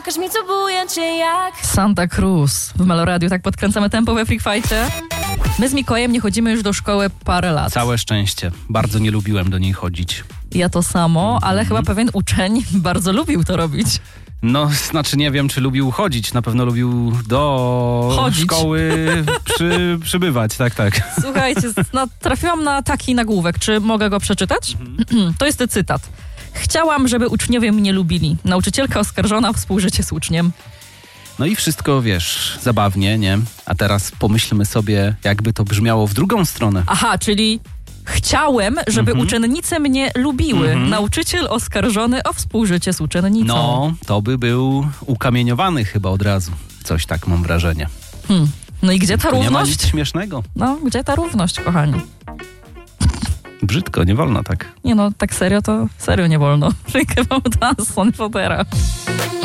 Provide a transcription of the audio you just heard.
Pokaż mi, co bujecie jak Santa Cruz w Meloradiu. Tak podkręcamy tempo we Freak Fightie. My z Mikołajem nie chodzimy już do szkoły parę lat. Całe szczęście. Bardzo nie lubiłem do niej chodzić. Ja to samo, ale chyba pewien uczeń bardzo lubił to robić. No, znaczy nie wiem, czy lubił chodzić. Na pewno lubił do Chodzić. szkoły przybywać. Tak. Słuchajcie, trafiłam na taki nagłówek. Czy mogę go przeczytać? To jest cytat. Chciałam, żeby uczniowie mnie lubili. Nauczycielka oskarżona o współżycie z uczniem. No i wszystko, wiesz, zabawnie, nie? A teraz pomyślmy sobie, jakby to brzmiało w drugą stronę. Aha, czyli chciałem, żeby uczennice mnie lubiły. Nauczyciel oskarżony o współżycie z uczennicą. No, to by był ukamieniowany chyba od razu. Coś tak mam wrażenie. No i gdzie ta Tu nie ma równość? nic śmiesznego. No, gdzie ta równość, kochani? Brzydko, nie wolno tak. Nie no, tak serio to serio nie wolno. Wam Son Fodera.